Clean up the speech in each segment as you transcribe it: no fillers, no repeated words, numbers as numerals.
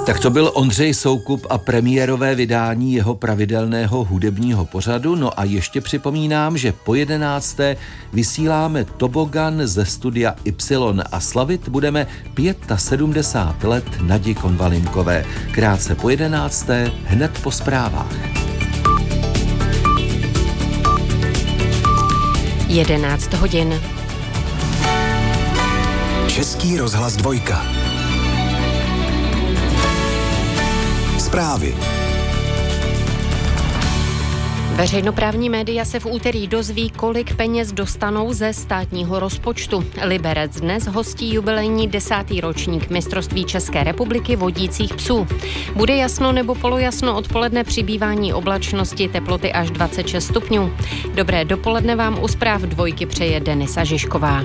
Tak to byl Ondřej Soukup a premiérové vydání jeho pravidelného hudebního pořadu. No a ještě připomínám, že po 11. vysíláme Tobogan ze studia Y a slavit budeme 75 let Nadi Konvalinkové. Krátce po 11. hned po zprávách. 11 hodin. Český rozhlas 2. Zprávy. Veřejnoprávní média se v úterý dozví, kolik peněz dostanou ze státního rozpočtu. Liberec dnes hostí jubilejní 10. ročník mistrovství České republiky vodících psů. Bude jasno nebo polojasno, odpoledne přibývání oblačnosti, teploty až 26 stupňů. Dobré dopoledne vám u zpráv 2 přeje Denisa Žižková.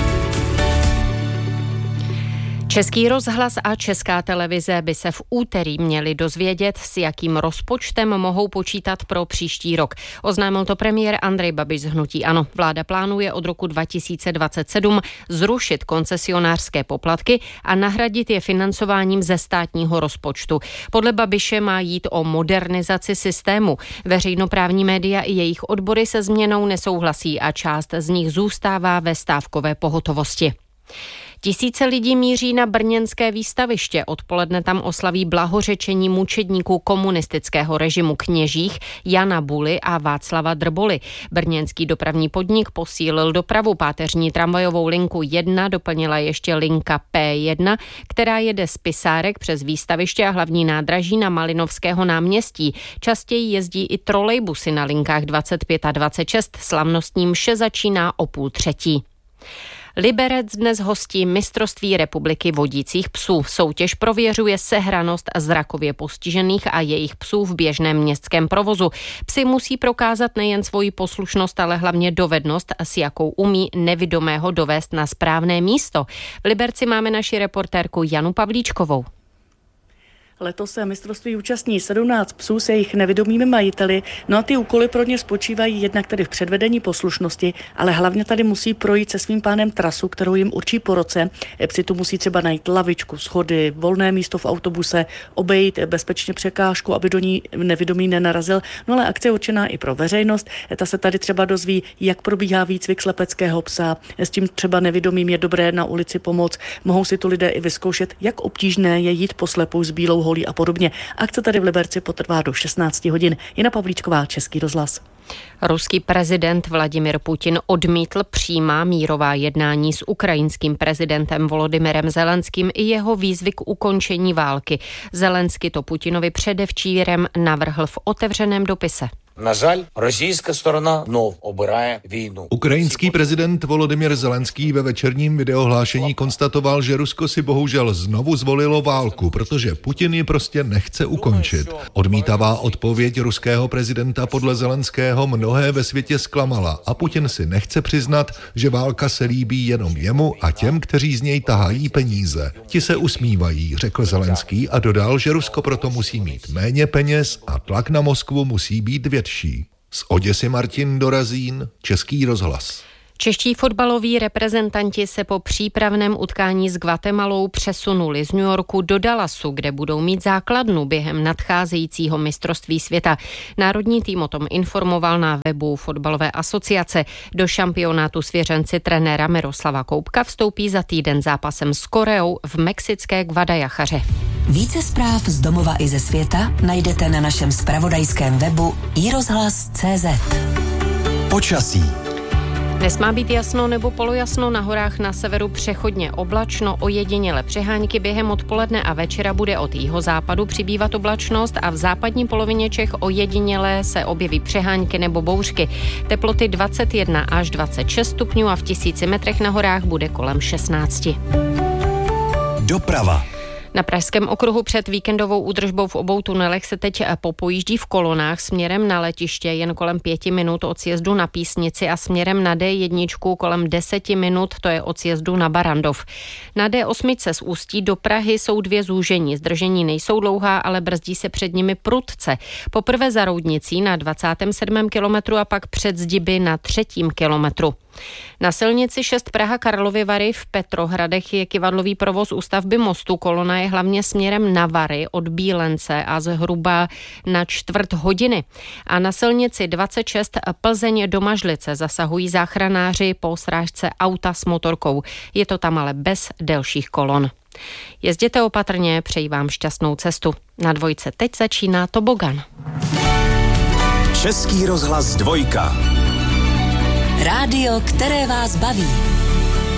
Český rozhlas a Česká televize by se v úterý měli dozvědět, s jakým rozpočtem mohou počítat pro příští rok. Oznámil to premiér Andrej Babiš z hnutí ANO. Vláda plánuje od roku 2027 zrušit koncesionářské poplatky a nahradit je financováním ze státního rozpočtu. Podle Babiše má jít o modernizaci systému. Veřejnoprávní média i jejich odbory se změnou nesouhlasí a část z nich zůstává ve stávkové pohotovosti. Tisíce lidí míří na brněnské výstaviště. Odpoledne tam oslaví blahořečení mučedníků komunistického režimu kněžích Jana Buly a Václava Drboly. Brněnský dopravní podnik posílil dopravu. Páteřní tramvajovou linku 1 doplnila ještě linka P1, která jede z Pisárek přes výstaviště a hlavní nádraží na Malinovského náměstí. Častěji jezdí i trolejbusy na linkách 25 a 26. Slavnostní mše začíná o 2:30. Liberec dnes hostí mistrovství republiky vodících psů. Soutěž prověřuje sehranost zrakově postižených a jejich psů v běžném městském provozu. Psi musí prokázat nejen svoji poslušnost, ale hlavně dovednost, s jakou umí nevidomého dovést na správné místo. V Liberci máme naši reportérku Janu Pavlíčkovou. Letos se mistrovství účastní 17 psů s jejich nevidomými majiteli, no a ty úkoly pro ně spočívají jednak tedy v předvedení poslušnosti, ale hlavně tady musí projít se svým pánem trasu, kterou jim určí po roce. Psi tu musí třeba najít lavičku, schody, volné místo v autobuse, obejít bezpečně překážku, aby do ní nevidomý nenarazil. No ale akce je určená i pro veřejnost. Ta se tady třeba dozví, jak probíhá výcvik slepeckého psa, s tím třeba nevidomým je dobré na ulici pomoct. Mohou si tu lidé i vyzkoušet, jak obtížné je jít poslepu s bílou holí a podobně. Akce tady v Liberci potrvá do 16 hodin. Jana Pavlíčková, Český rozhlas. Ruský prezident Vladimir Putin odmítl přímá mírová jednání s ukrajinským prezidentem Volodymyrem Zelenským i jeho výzvy k ukončení války. Zelensky to Putinovi předevčírem navrhl v otevřeném dopise. Na žal, rosійська сторона знов обирає війну. Ukrajinský prezident Volodymyr Zelenský ve večerním videohlášení konstatoval, že Rusko si bohužel znovu zvolilo válku, protože Putin ji prostě nechce ukončit. Odmítavá odpověď ruského prezidenta podle Zelenského mnohé ve světě zklamala a Putin si nechce přiznat, že válka se líbí jenom jemu a těm, kteří z něj tahají peníze. Ti se usmívají, řekl Zelenský a dodal, že Rusko proto musí mít méně peněz a tlak na Moskvu musí být větší. Z Oděsy Martin Dorazín, Český rozhlas. Čeští fotbaloví reprezentanti se po přípravném utkání s Guatemalou přesunuli z New Yorku do Dallasu, kde budou mít základnu během nadcházejícího mistrovství světa. Národní tým o tom informoval na webu Fotbalové asociace. Do šampionátu svěřenci trenéra Miroslava Koubka vstoupí za týden zápasem s Koreou v mexické Guadajachaře. Více zpráv z domova i ze světa najdete na našem zpravodajském webu iRozhlas.cz. Počasí. Dnes má být jasno nebo polojasno, na horách na severu přechodně oblačno, ojediněle přehánky, během odpoledne a večera bude od jihozápadu přibývat oblačnost a v západní polovině Čech ojediněle se objeví přehánky nebo bouřky. Teploty 21 až 26 stupňů a v 1000 metrech na horách bude kolem 16. Doprava. Na Pražském okruhu před víkendovou údržbou v obou tunelech se teď popojíždí v kolonách směrem na letiště jen kolem 5 minut od sjezdu na Písnici a směrem na D1 kolem 10 minut, to je od sjezdu na Barandov. Na D8 z Ústí do Prahy jsou 2 zúžení. Zdržení nejsou dlouhá, ale brzdí se před nimi prudce. Poprvé za Roudnicí na 27. kilometru a pak před Zdiby na 3. kilometru. Na silnici 6 Praha-Karlovy Vary v Petrohradech je kyvadlový provoz u stavby mostu. Kolona je hlavně směrem na Vary od Bílence a zhruba na 1/4 hodiny. A na silnici 26 Plzeň do Mažlice zasahují záchranáři po srážce auta s motorkou. Je to tam ale bez delších kolon. Jezděte opatrně, přeji vám šťastnou cestu. Na Dvojce teď začíná tobogan. Český rozhlas 2. Rádio, které vás baví.